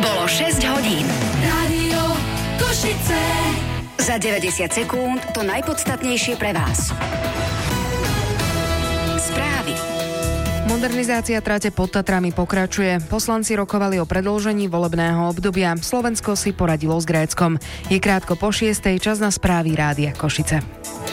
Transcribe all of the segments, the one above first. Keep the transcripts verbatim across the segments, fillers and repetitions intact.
Bolo šesť hodín. Rádio Košice. Za deväťdesiat sekúnd to najpodstatnejšie pre vás. Správy. Modernizácia trate pod Tatrami pokračuje. Poslanci rokovali o predĺžení volebného obdobia. Slovensko si poradilo s Gréckom. Je krátko po šiestej, čas na správy Rádia Košice.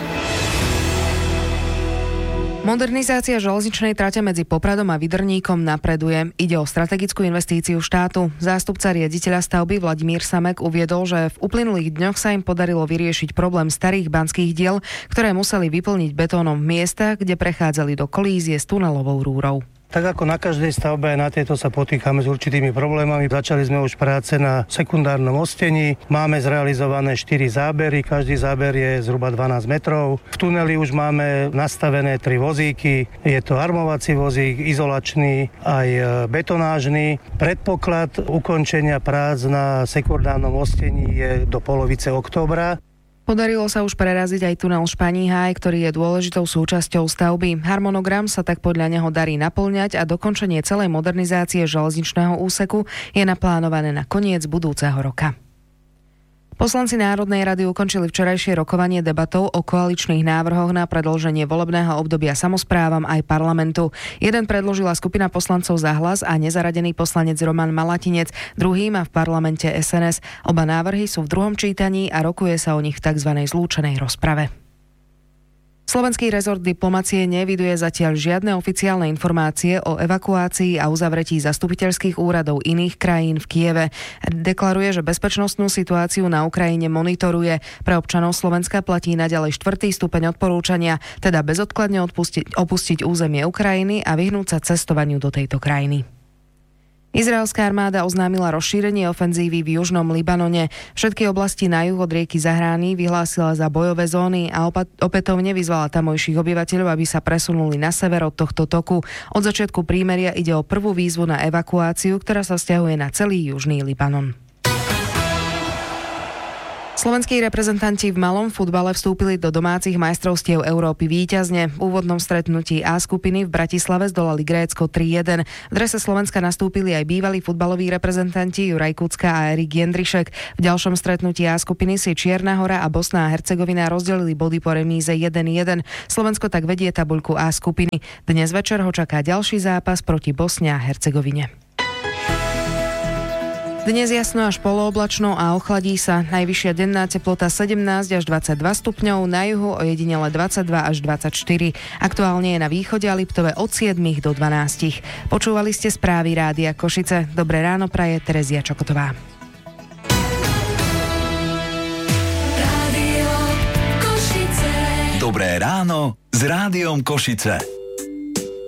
Modernizácia železničnej trate medzi Popradom a Vydrníkom napreduje. Ide o strategickú investíciu štátu. Zástupca riaditeľa stavby Vladimír Samek uviedol, že v uplynulých dňoch sa im podarilo vyriešiť problém starých banských diel, ktoré museli vyplniť betónom v miestach, kde prechádzali do kolízie s tunelovou rúrou. Tak ako na každej stavbe, na tejto sa potýkame s určitými problémami. Začali sme už práce na sekundárnom ostení. Máme zrealizované štyri zábery, každý záber je zhruba dvanásť metrov. V tuneli už máme nastavené tri vozíky. Je to armovací vozík, izolačný aj betonážny. Predpoklad ukončenia prác na sekundárnom ostení je do polovice októbra. Podarilo sa už preraziť aj tunel Španíhaj, ktorý je dôležitou súčasťou stavby. Harmonogram sa tak podľa neho darí naplňať a dokončenie celej modernizácie železničného úseku je naplánované na koniec budúceho roka. Poslanci Národnej rady ukončili včerajšie rokovanie debatou o koaličných návrhoch na predĺženie volebného obdobia samosprávam aj parlamentu. Jeden predložila skupina poslancov za Hlas a nezaradený poslanec Roman Malatinec, druhý má v parlamente es en es. Oba návrhy sú v druhom čítaní a rokuje sa o nich v tzv. Zlúčenej rozprave. Slovenský rezort diplomacie neeviduje zatiaľ žiadne oficiálne informácie o evakuácii a uzavretí zastupiteľských úradov iných krajín v Kieve. Deklaruje, že bezpečnostnú situáciu na Ukrajine monitoruje. Pre občanov Slovenska platí naďalej štvrtý stupeň odporúčania, teda bezodkladne odpustiť, opustiť územie Ukrajiny a vyhnúť sa cestovaniu do tejto krajiny. Izraelská armáda oznámila rozšírenie ofenzívy v južnom Libanone. Všetky oblasti na juh od rieky Zahrány vyhlásila za bojové zóny a opa- opätovne vyzvala tamojších obyvateľov, aby sa presunuli na sever od tohto toku. Od začiatku prímeria ide o prvú výzvu na evakuáciu, ktorá sa vzťahuje na celý južný Libanon. Slovenskí reprezentanti v malom futbale vstúpili do domácich majstrovstiev Európy víťazne. V úvodnom stretnutí A skupiny v Bratislave zdolali Grécko tri jeden. V drese Slovenska nastúpili aj bývalí futbaloví reprezentanti Juraj Kucka a Erik Jendrišek. V ďalšom stretnutí A skupiny si Čierna Hora a Bosna a Hercegovina rozdelili body po remíze jeden jeden. Slovensko tak vedie tabuľku A skupiny. Dnes večer ho čaká ďalší zápas proti Bosne a Hercegovine. Dnes jasno až polooblačno a ochladí sa. Najvyššia denná teplota sedemnásť až dvadsaťdva stupňov, na juhu ojedinele dvadsaťdva až dvadsaťštyri. Aktuálne je na východe a Liptove od siedmich do dvanástich. Počúvali ste správy Rádia Košice. Dobré ráno praje Terezia Čokotová. Rádio Košice. Dobré ráno s Rádiom Košice.